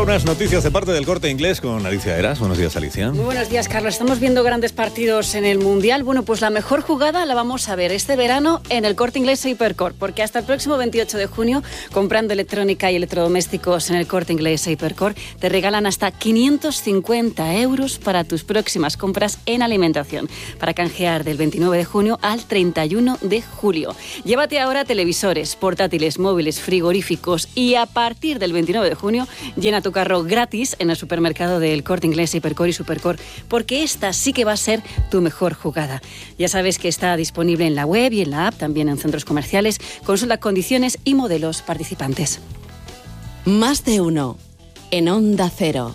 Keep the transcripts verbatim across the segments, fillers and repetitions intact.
unas noticias de parte del Corte Inglés con Alicia Eras. Buenos días, Alicia. Muy buenos días, Carlos. Estamos viendo grandes partidos en el Mundial. Bueno, pues la mejor jugada la vamos a ver este verano en el Corte Inglés Hypercore, porque hasta el próximo veintiocho de junio, comprando electrónica y electrodomésticos en el Corte Inglés Hypercore, te regalan hasta quinientos cincuenta euros para tus próximas compras en alimentación, para canjear del veintinueve de junio al treinta y uno de julio. Llévate ahora televisores, portátiles, móviles, frigoríficos y a partir del veintinueve de junio llena tu carro gratis en el supermercado del Corte Inglés Hypercore y Supercore, porque esta sí que va a ser tu mejor jugada. Ya sabes que está disponible en la web y en la app, también en centros comerciales. Consulta condiciones y modelos participantes. Más de uno en Onda Cero.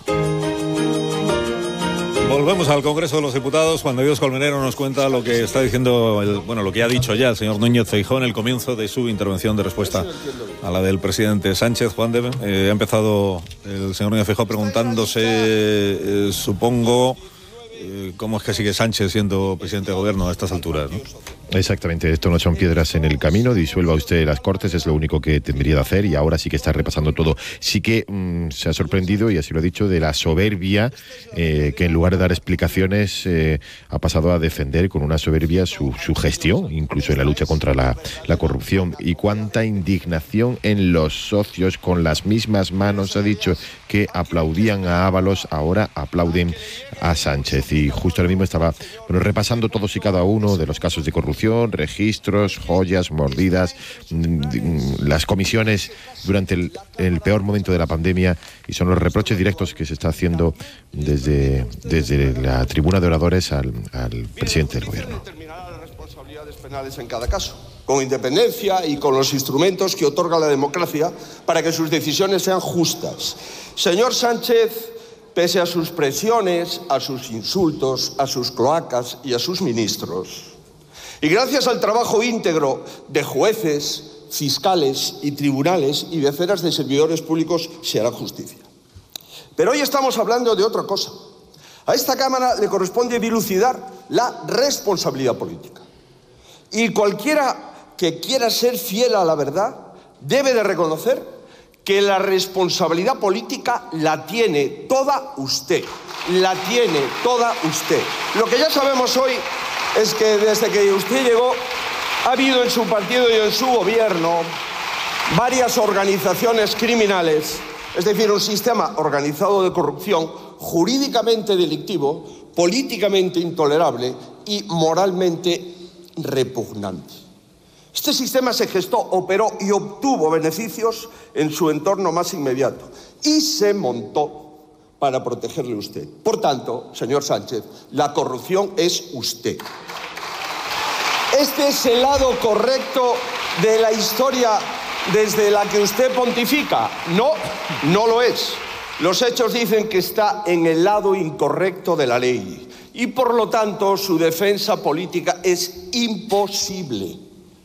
Volvemos al Congreso de los Diputados. Juan de Dios Colmenero nos cuenta lo que está diciendo, el, bueno, lo que ha dicho ya el señor Núñez Feijóo en el comienzo de su intervención de respuesta a la del presidente Sánchez. Juan de, eh, ha empezado el señor Núñez Feijóo preguntándose, eh, supongo, eh, cómo es que sigue Sánchez siendo presidente de gobierno a estas alturas, ¿no? Exactamente, esto no son piedras en el camino, disuelva usted las Cortes, es lo único que tendría de hacer y ahora sí que está repasando todo. Sí que mmm, se ha sorprendido, y así lo ha dicho, de la soberbia eh, que en lugar de dar explicaciones eh, ha pasado a defender con una soberbia su, su gestión, incluso en la lucha contra la, la corrupción. Y cuánta indignación en los socios, con las mismas manos, ha dicho, que aplaudían a Ábalos, ahora aplauden a Sánchez. Y justo ahora mismo estaba bueno, repasando todos y cada uno de los casos de corrupción, registros, joyas, mordidas, las comisiones durante el, el peor momento de la pandemia, y son los reproches directos que se está haciendo desde, desde la tribuna de oradores al, al presidente del gobierno. Determinará las responsabilidades penales en cada caso, con independencia y con los instrumentos que otorga la democracia para que sus decisiones sean justas. Señor Sánchez, pese a sus presiones, a sus insultos, a sus cloacas y a sus ministros, y gracias al trabajo íntegro de jueces, fiscales y tribunales y decenas de servidores públicos, se hará justicia. Pero hoy estamos hablando de otra cosa. A esta Cámara le corresponde dilucidar la responsabilidad política. Y cualquiera que quiera ser fiel a la verdad debe de reconocer que la responsabilidad política la tiene toda usted. La tiene toda usted. Lo que ya sabemos hoy es que desde que usted llegó ha habido en su partido y en su gobierno varias organizaciones criminales, es decir, un sistema organizado de corrupción jurídicamente delictivo, políticamente intolerable y moralmente repugnante. Este sistema se gestó, operó y obtuvo beneficios en su entorno más inmediato y se montó para protegerle a usted. Por tanto, señor Sánchez, la corrupción es usted. Este es el lado correcto de la historia desde la que usted pontifica. No, no lo es. Los hechos dicen que está en el lado incorrecto de la ley y, por lo tanto, su defensa política es imposible.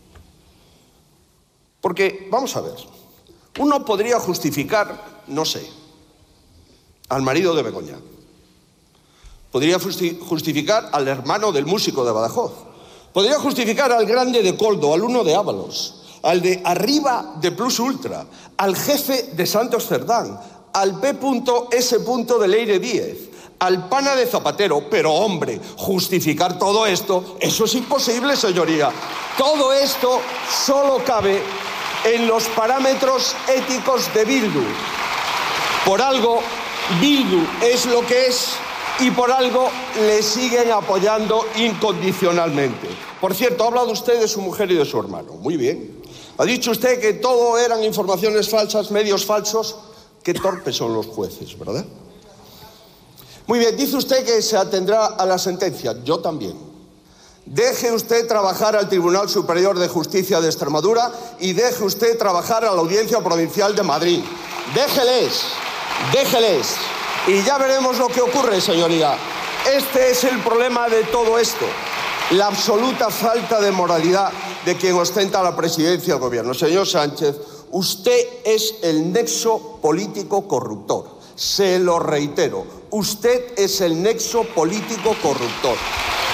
Porque, vamos a ver, uno podría justificar, no sé, al marido de Begoña. Podría justificar al hermano del músico de Badajoz. Podría justificar al grande de Coldo, al uno de Ábalos, al de arriba de Plus Ultra, al jefe de Santos Cerdán, al P S de Leire Díez, al pana de Zapatero. Pero, hombre, justificar todo esto, eso es imposible, señoría. Todo esto solo cabe en los parámetros éticos de Bildu. Por algo, Bildu es lo que es y por algo le siguen apoyando incondicionalmente. Por cierto, ha hablado usted de su mujer y de su hermano. Muy bien. Ha dicho usted que todo eran informaciones falsas, medios falsos. Qué torpes son los jueces, ¿verdad? Muy bien, dice usted que se atendrá a la sentencia. Yo también. Deje usted trabajar al Tribunal Superior de Justicia de Extremadura y deje usted trabajar a la Audiencia Provincial de Madrid. Déjeles, déjeles. Y ya veremos lo que ocurre, señoría. Este es el problema de todo esto. La absoluta falta de moralidad de quien ostenta la presidencia del gobierno. Señor Sánchez, usted es el nexo político corruptor. Se lo reitero. Usted es el nexo político corruptor.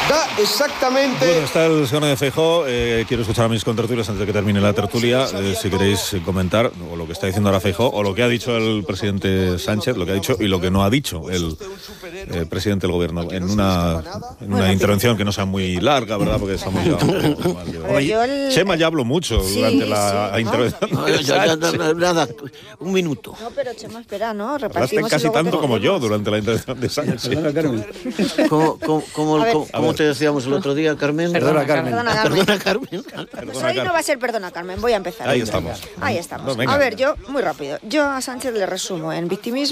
Da exactamente... Bueno, está el señor Núñez Feijóo. Eh, quiero escuchar a mis contertulios antes de que termine la tertulia. Eh, si queréis comentar o lo que está diciendo ahora Feijóo o lo que ha dicho el presidente Sánchez, lo que ha dicho y lo que no ha dicho el eh, presidente del gobierno en una, en una intervención que no sea muy larga, ¿verdad? Porque estamos ya... El... Chema ya habló mucho sí, durante la sí, intervención. ¿no? De ya, ya, nada, nada, un minuto. No, pero Chema, espera, ¿no? Hablaste casi tanto como yo durante la intervención de Sánchez. Perdona, Carmen. ¿Cómo, cómo, cómo, cómo, cómo te decíamos el otro día, Carmen? Perdona, Carmen. Perdona, Carmen. Perdona, Carmen. Perdona, pues hoy Carmen. No va a ser perdona, Carmen. Voy a empezar. Ahí estamos. Ahí estamos. No, a ver, yo, muy rápido. Yo a Sánchez le resumo en victimismo.